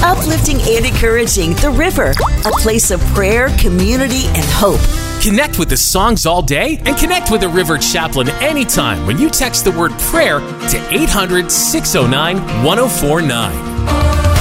Uplifting and encouraging The River, a place of prayer, community, and hope. Connect with the songs all day and connect with a River Chaplain anytime when you text the word prayer to 800-609-1049.